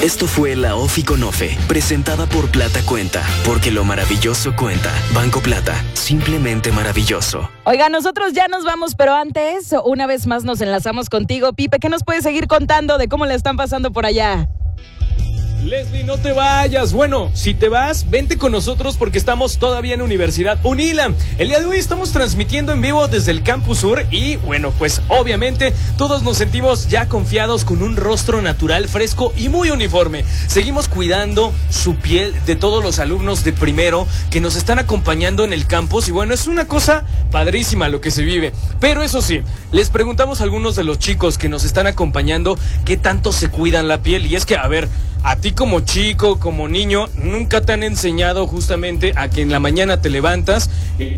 Esto fue la OFI con OFE, presentada por Plata Cuenta, porque lo maravilloso cuenta. Banco Plata, simplemente maravilloso. Oiga, nosotros ya nos vamos, pero antes, una vez más nos enlazamos contigo, Pipe. ¿Qué nos puedes seguir contando de cómo le están pasando por allá? Leslie, no te vayas. Bueno, si te vas, vente con nosotros porque estamos todavía en Universidad UNILA. El día de hoy estamos transmitiendo en vivo desde el Campus Sur y, bueno, pues obviamente todos nos sentimos ya confiados con un rostro natural, fresco y muy uniforme. Seguimos cuidando su piel de todos los alumnos de primero que nos están acompañando en el campus y, bueno, es una cosa padrísima lo que se vive. Pero eso sí, les preguntamos a algunos de los chicos que nos están acompañando qué tanto se cuidan la piel. Y es que, a ver, a ti como chico, como niño, nunca te han enseñado justamente a que en la mañana te levantas,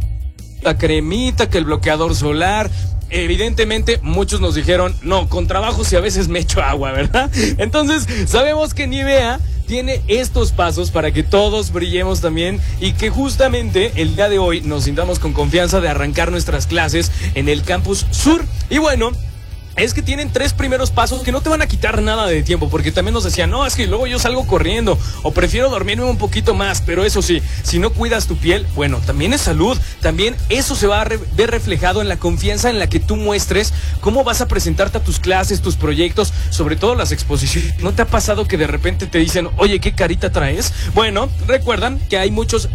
la cremita, que el bloqueador solar. Evidentemente muchos nos dijeron, no, con trabajo si a veces me echo agua, ¿verdad? Entonces sabemos que Nivea tiene estos pasos para que todos brillemos también y que justamente el día de hoy nos sintamos con confianza de arrancar nuestras clases en el Campus Sur. Y bueno, es que tienen 3 primeros pasos que no te van a quitar nada de tiempo, porque también nos decían, no, es que luego yo salgo corriendo o prefiero dormirme un poquito más, pero eso sí, si no cuidas tu piel, bueno, también es salud, también eso se va a ver reflejado en la confianza en la que tú muestres cómo vas a presentarte a tus clases, tus proyectos, sobre todo las exposiciones. ¿No te ha pasado que de repente te dicen, oye, qué carita traes? Bueno, recuerdan que hay muchos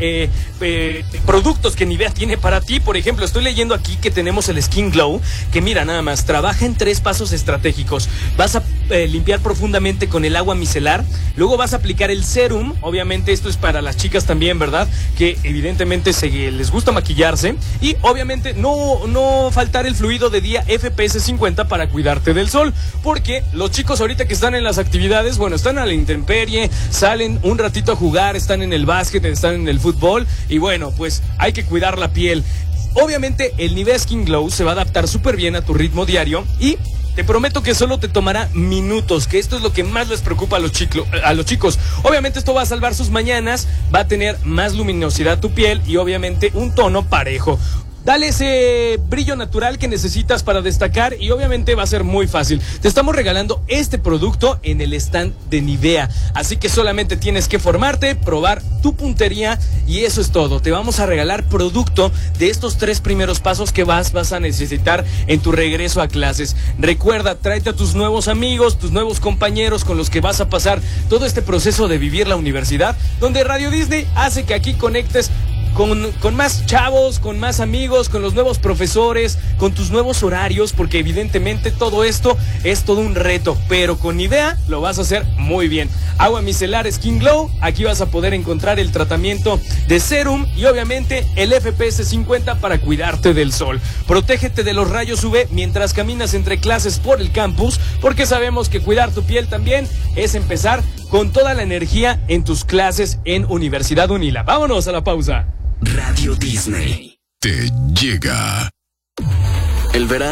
productos que Nivea tiene para ti. Por ejemplo, estoy leyendo aquí que tenemos el Skin Glow, que mira, nada más, trabaja en 3 pasos estratégicos. Vas a limpiar profundamente con el agua micelar, luego vas a aplicar el serum. Obviamente esto es para las chicas también, ¿verdad? Que evidentemente les gusta maquillarse, y obviamente no faltar el fluido de día FPS 50 para cuidarte del sol, porque los chicos ahorita que están en las actividades, bueno, están a la intemperie, salen un ratito a jugar, están en el básquet, están en el fútbol, y bueno, pues hay que cuidar la piel. Obviamente el Nivea Skin Glow se va a adaptar súper bien a tu ritmo diario y te prometo que solo te tomará minutos, que esto es lo que más les preocupa a los chicos. Obviamente esto va a salvar sus mañanas, va a tener más luminosidad tu piel y obviamente un tono parejo. Dale ese brillo natural que necesitas para destacar y obviamente va a ser muy fácil. Te estamos regalando este producto en el stand de Nivea, así que solamente tienes que formarte, probar tu puntería y eso es todo. Te vamos a regalar producto de estos 3 primeros pasos que vas a necesitar en tu regreso a clases. Recuerda, tráete a tus nuevos amigos, tus nuevos compañeros con los que vas a pasar todo este proceso de vivir la universidad, donde Radio Disney hace que aquí conectes con más chavos, con más amigos, con los nuevos profesores, con tus nuevos horarios, porque evidentemente todo esto es todo un reto, pero con Nivea lo vas a hacer muy bien. Agua micelar Skin Glow, aquí vas a poder encontrar el tratamiento de serum y obviamente el FPS 50 para cuidarte del sol. Protégete de los rayos UV mientras caminas entre clases por el campus, porque sabemos que cuidar tu piel también es empezar con toda la energía en tus clases en Universidad UNILA. Vámonos a la pausa. Radio Disney te llega. El verano